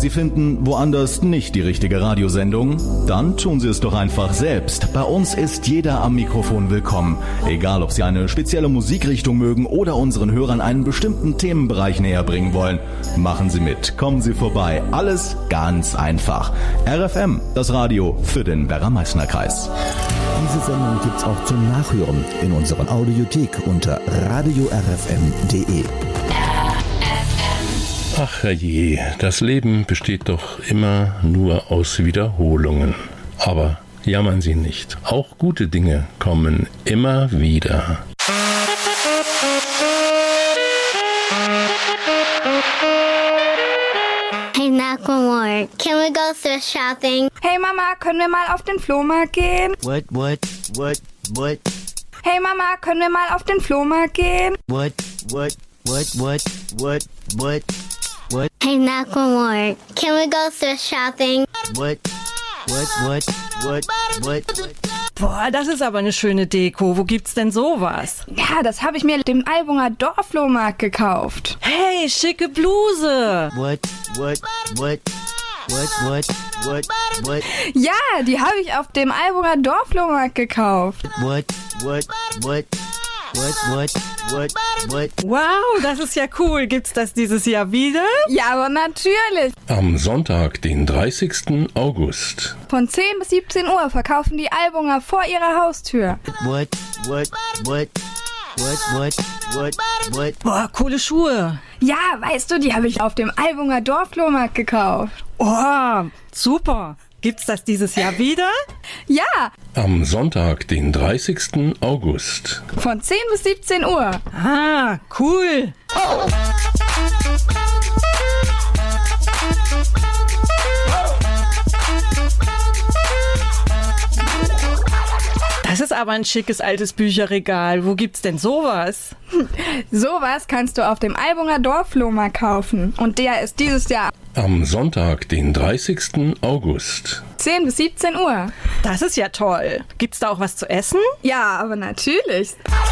Sie finden woanders nicht die richtige Radiosendung? Dann tun Sie es doch einfach selbst. Bei uns ist jeder am Mikrofon willkommen. Egal, ob Sie eine spezielle Musikrichtung mögen oder unseren Hörern einen bestimmten Themenbereich näher bringen wollen. Machen Sie mit, kommen Sie vorbei. Alles ganz einfach. RFM, das Radio für den Werra-Meißner-Kreis. Diese Sendung gibt's auch zum Nachhören in unserer Audiothek unter radiorfm.de. Ach herrje, das Leben besteht doch immer nur aus Wiederholungen. Aber jammern Sie nicht, auch gute Dinge kommen immer wieder. Hey Nakamura, can we go thrift shopping? Hey Mama, können wir mal auf den Flohmarkt gehen? What? Hey Mama, können wir mal auf den Flohmarkt gehen? What? Hey Nakamura, can we go thrift shopping? What? Boah, das ist aber eine schöne Deko. Wo gibt's denn sowas? Ja, das habe ich mir dem Albunger Dorfflohmarkt gekauft. Hey, schicke Bluse. What? Ja, die habe ich auf dem Albunger Dorfflohmarkt gekauft. What? Wow, das ist ja cool. Gibt's das dieses Jahr wieder? Ja, aber natürlich. Am Sonntag, den 30. August. Von 10 bis 17 Uhr verkaufen die Albunger vor ihrer Haustür. What? Boah, coole Schuhe. Ja, weißt du, die habe ich auf dem Albunger Dorfflohmarkt gekauft. Oh, super. Gibt's das dieses Jahr wieder? Ja, Am Sonntag, den 30. August. von 10 bis 17 Uhr. Ah, cool. Das ist aber ein schickes altes Bücherregal. Wo gibt's denn sowas? Sowas kannst du auf dem Albunger Dorfflohmarkt kaufen. Und der ist dieses Jahr Am Sonntag, den 30. August. 10 bis 17 Uhr. Das ist ja toll. Gibt's da auch was zu essen? Ja, aber natürlich.